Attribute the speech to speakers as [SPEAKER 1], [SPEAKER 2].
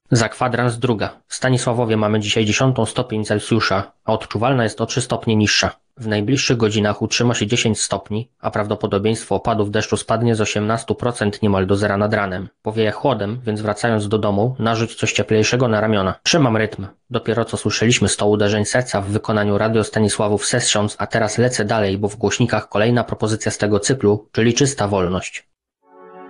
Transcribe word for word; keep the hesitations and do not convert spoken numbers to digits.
[SPEAKER 1] Za kwadrans druga. W Stanisławowie mamy dzisiaj dziesiątą stopień Celsjusza, a odczuwalna jest o trzy stopnie niższa. W najbliższych godzinach utrzyma się dziesięć stopni, a prawdopodobieństwo opadów deszczu spadnie z osiemnastu procent niemal do zera nad ranem. Powieje chłodem, więc wracając do domu, narzuć coś cieplejszego na ramiona. Trzymam rytm. Dopiero co słyszeliśmy sto uderzeń serca w wykonaniu Radio Stanisławów Sessions, a teraz lecę dalej, bo w głośnikach kolejna propozycja z tego cyklu, czyli Czysta Wolność.